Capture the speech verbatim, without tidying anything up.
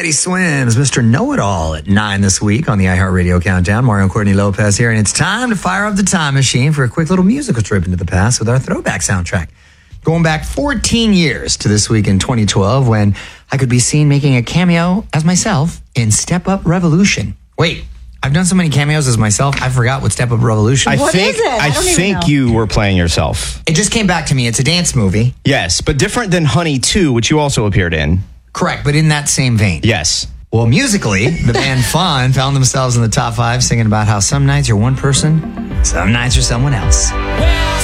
Teddy Swims, Mister Know-It-All at nine this week on the iHeartRadio Countdown. Mario and Courtney Lopez here, and it's time to fire up the time machine for a quick little musical trip into the past with our throwback soundtrack. Going back fourteen years to this week in twenty twelve when I could be seen making a cameo as myself in Step Up Revolution. Wait, I've done so many cameos as myself, I forgot what Step Up Revolution I was. What think, is it? I I, don't even think know. you were playing yourself. It just came back to me. It's a dance movie. Yes, but different than Honey two, which you also appeared in. Correct, but in that same vein. Yes. Well, musically, the band Fun found themselves in the top five singing about how some nights you're one person, some nights you're someone else.